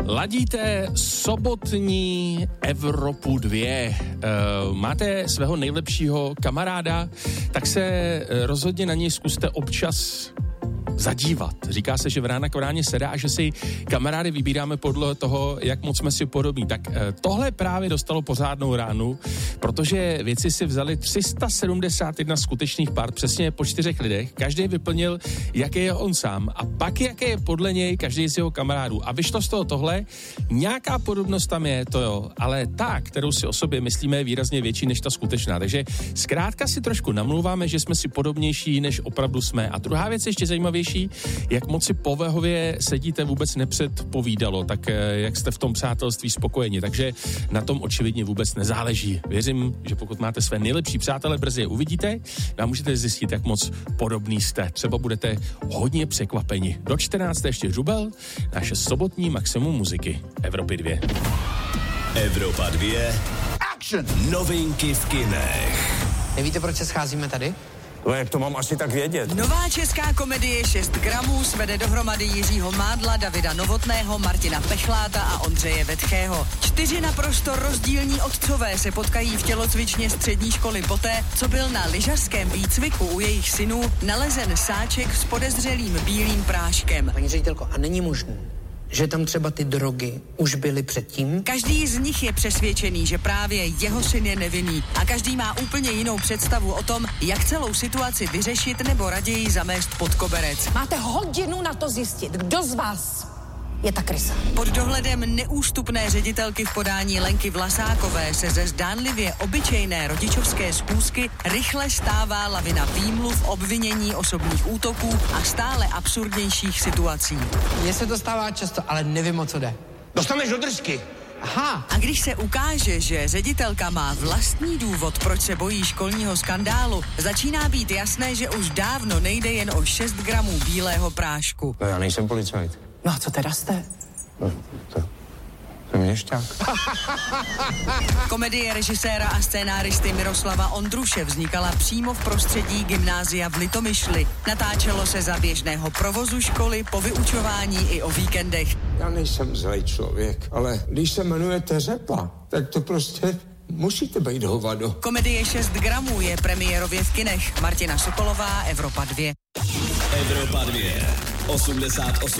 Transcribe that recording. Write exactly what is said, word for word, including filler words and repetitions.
Ladíte sobotní Evropu dvě. Uh, máte svého nejlepšího kamaráda, tak se rozhodně na něj zkuste občas zadívat. Říká se, že vrána k vráně sedá a že si kamarády vybíráme podle toho, jak moc jsme si podobní. Tak tohle právě dostalo pořádnou ránu, protože věci si vzali tři sta sedmdesát jedna skutečných pár přesně po čtyřech lidech. Každý vyplnil, jaký je on sám a pak jaké je podle něj každý z jeho kamarádů. A vyšlo z toho tohle, nějaká podobnost tam je, to jo, ale ta, kterou si o sobě myslíme, je výrazně větší než ta skutečná. Takže zkrátka si trošku namlouváme, že jsme si podobnější, než opravdu jsme. A druhá věc je ještě zajímavější, jak moc si povahově sedíte, vůbec nepředpovídalo, tak jak jste v tom přátelství spokojeni. Takže na tom očividně vůbec nezáleží. Věřím, že pokud máte své nejlepší přátele, brzy je uvidíte a můžete zjistit, jak moc podobný jste. Třeba budete hodně překvapeni. Do čtrnácté ještě Žubel, naše sobotní maximum muziky. Evropy dvě. Evropa dvě. Action! Novinky v kinech. Nevíte, proč se scházíme tady? No, jak to mám asi tak vědět? Nová česká komedie šest gramů svede dohromady Jiřího Mádla, Davida Novotného, Martina Pechláta a Ondřeje Vetchého. Čtyři naprosto rozdílní otcové se potkají v tělocvičně střední školy poté, co byl na lyžařském výcviku u jejich synů nalezen sáček s podezřelým bílým práškem. Paní ředitelko, a není možné, že tam třeba ty drogy už byly předtím? Každý z nich je přesvědčený, že právě jeho syn je nevinný a každý má úplně jinou představu o tom, jak celou situaci vyřešit nebo raději zamést pod koberec. Máte hodinu na to zjistit, kdo z vás je ta krysa. Pod dohledem neústupné ředitelky v podání Lenky Vlasákové se ze zdánlivě obyčejné rodičovské schůzky rychle stává lavina výmluv, obvinění, osobních útoků a stále absurdnějších situací. Mně se to stává často, ale nevím, o co jde. Dostaneš do držky. Aha. A když se ukáže, že ředitelka má vlastní důvod, proč se bojí školního skandálu, začíná být jasné, že už dávno nejde jen o šest gramů bílého prášku. No, já nejsem policajt. No a co teda jste? No, to, to je měšťák. Komedie režiséra a scénáristy Miroslava Ondruše vznikala přímo v prostředí gymnázia v Litomyšli. Natáčelo se za běžného provozu školy, po vyučování i o víkendech. Já nejsem zlej člověk, ale když se jmenujete Řepa, tak to prostě musíte být hovado. Komedie šest gramů je premiérově v kinech. Martina Sokolová, Evropa dvě. Evropa dvě. osmdesát osm